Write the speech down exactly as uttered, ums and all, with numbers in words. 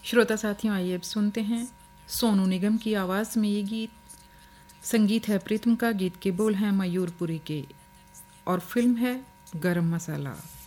श्रोता साथियों, आइए अब सुनते हैं सोनू निगम की आवाज़ में ये गीत। संगीत है प्रीतम का, गीत के बोल हैं मयूरपुरी के और फिल्म है गरम मसाला।